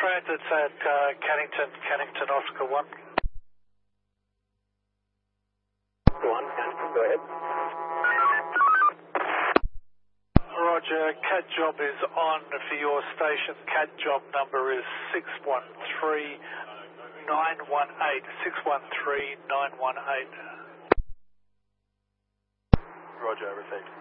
Transit's at Cannington Oscar 1. Go ahead. Roger, CAT job is on for your station. CAT job number is 613918. 613918. Roger, received.